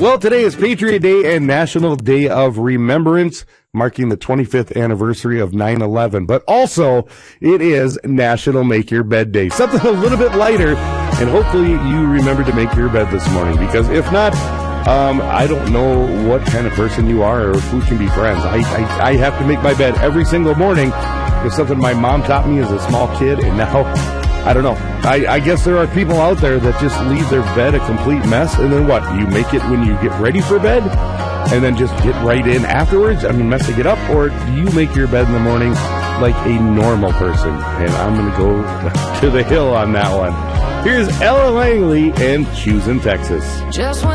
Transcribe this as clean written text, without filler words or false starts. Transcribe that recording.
Well, today is Patriot Day and National Day of Remembrance, marking the 25th anniversary of 9/11. But also, it is National Make Your Bed Day. Something a little bit lighter, and hopefully you remember to make your bed this morning. Because if not, I don't know what kind of person you are or if we can be friends. I have to make my bed every single morning. It's something my mom taught me as a small kid, and now, I don't know. I guess there are people out there that just leave their bed a complete mess, and then what? You make it when you get ready for bed, and then just get right in afterwards? I mean, messing it up? Or do you make your bed in the morning like a normal person? And I'm going to go to the hill on that one. Here's Ella Langley and Choosing Texas.